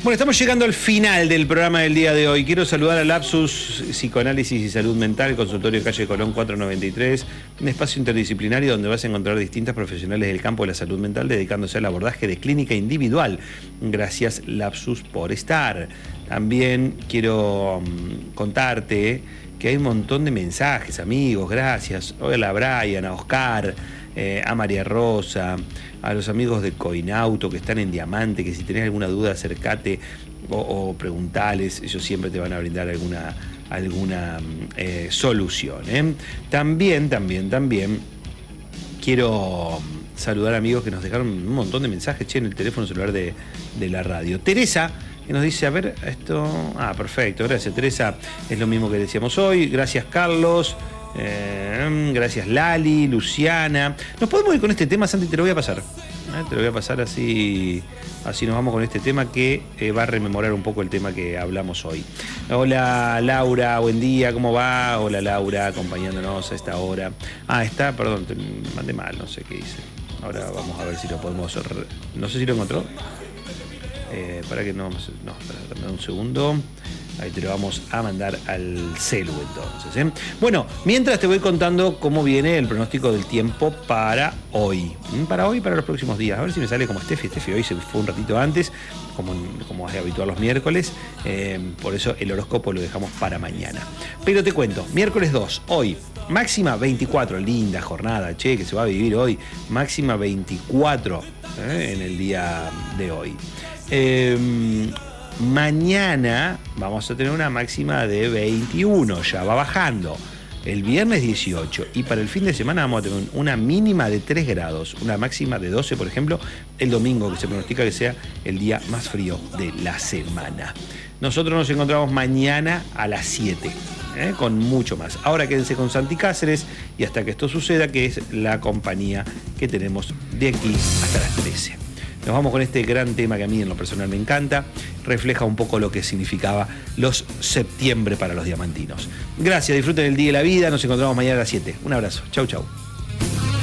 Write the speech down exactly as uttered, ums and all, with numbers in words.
Bueno, estamos llegando al final del programa del día de hoy. Quiero saludar a Lapsus Psicoanálisis y Salud Mental, consultorio de calle Colón cuatrocientos noventa y tres, un espacio interdisciplinario donde vas a encontrar distintas profesionales del campo de la salud mental dedicándose al abordaje de clínica individual. Gracias, Lapsus, por estar. También quiero um, contarte que hay un montón de mensajes, amigos, gracias. Hola a Brian, a Oscar, eh, a María Rosa, a los amigos de Coinauto que están en Diamante, que si tenés alguna duda acércate o, o preguntales, ellos siempre te van a brindar alguna, alguna eh, solución. ¿eh? También, también, también quiero saludar a amigos que nos dejaron un montón de mensajes, che, en el teléfono celular de, de la radio. Teresa, que nos dice, a ver, esto... Ah, perfecto, gracias Teresa, es lo mismo que decíamos hoy. Gracias Carlos, eh, gracias Lali, Luciana. Nos podemos ir con este tema, Santi, te lo voy a pasar. Eh, te lo voy a pasar así, así nos vamos con este tema que eh, va a rememorar un poco el tema que hablamos hoy. Hola Laura, buen día, ¿cómo va? Hola Laura, acompañándonos a esta hora. Ah, está, perdón, te mandé mal, no sé qué hice. Ahora vamos a ver si lo podemos... Re... No sé si lo encontró. Eh, para que no, no, para un segundo, ahí te lo vamos a mandar al celu entonces. ¿eh? Bueno, mientras te voy contando cómo viene el pronóstico del tiempo para hoy, para hoy y para los próximos días. A ver si me sale como Steffi. Steffi hoy se fue un ratito antes, como, como es habitual los miércoles, eh, por eso el horóscopo lo dejamos para mañana. Pero te cuento, miércoles dos, hoy, máxima veinticuatro, linda jornada, che, que se va a vivir hoy, máxima veinticuatro ¿eh? en el día de hoy. Eh, mañana vamos a tener una máxima de veintiuno, ya va bajando. El viernes dieciocho y para el fin de semana vamos a tener una mínima de tres grados, una máxima de doce, por ejemplo, el domingo, que se pronostica que sea el día más frío de la semana. Nosotros nos encontramos mañana a las siete, ¿eh? con mucho más. Ahora quédense con Santi Cáceres y hasta que esto suceda, que es la compañía que tenemos de aquí hasta las trece. Nos vamos con este gran tema que a mí en lo personal me encanta, refleja un poco lo que significaba los septiembre para los diamantinos. Gracias, disfruten el día de la vida, nos encontramos mañana a las siete. Un abrazo, chau chau.